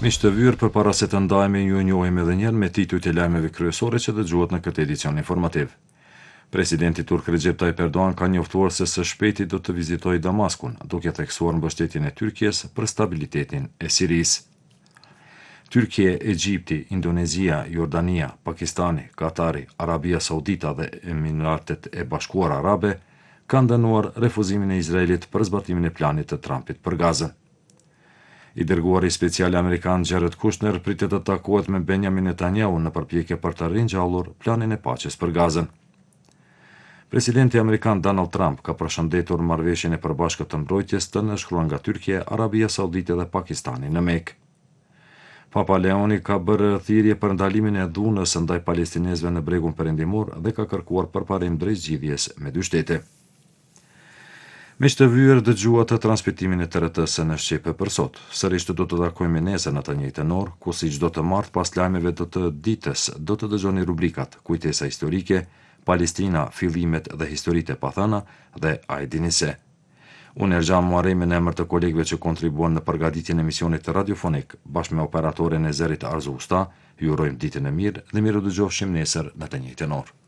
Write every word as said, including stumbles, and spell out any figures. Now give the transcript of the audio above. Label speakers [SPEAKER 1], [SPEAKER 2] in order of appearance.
[SPEAKER 1] Miq të vyrë, përpara se të ndajemi, ju njohim edhe njëherë me titujt e lajmeve kryesore që dëgjohet në këtë edicion informativ. Presidenti turk Recep Tayyip Erdogan ka njoftuar se së shpejti do të vizitojë Damaskun, duke theksuar mbështetjen e Tyrkisë për stabilitetin e Sirisë. Tyrkia, Egjipti, Indonezia, Jordania, Pakistani, Katari, Arabia Saudita dhe Emiratet e Bashkuara Arabe kanë dënuar refuzimin e Izraelit për zbatimin e planit të Trumpit për Gazën. I dërguari special amerikan Jared Kushner pritet të takohet me Benjamin Netanyahu në përpjekje për të ringjallur planin e paqes për Gazën. Presidenti amerikan Donald Trump ka përshëndetur marrëveshjen e përbashkët të mbrojtjes të nënshkruar nga Tyrkia, Arabia Saudite dhe Pakistani në Mekë. Papa Leoni ka bërë thirrje për ndalimin e dhunës ndaj palestinezëve në bregun perëndimor dhe ka kërkuar përparim drejt zgjidhjes me dy shtete. Miq të vyer, dëgjuat të transmitimin e T R T-s në Shqip për sot. Sërish do të takojmë nesër në të njëjtën orë, ku si çdo të martë pas lajmeve të të ditës do të dëgjoni rubrikat Kujtesa historike, Palestina, fillimet dhe historitë e pathëna dhe A e dini se. Unë Erxhan Muharremi në emër të kolegëve që kontribuan në përgatitjen e emisionit radiofonik bashkë me operatorin e zërit Arzu Usta, ju urojmë ditën e mirë dhe miru dëgjofshim nesër në të njëjtën orë.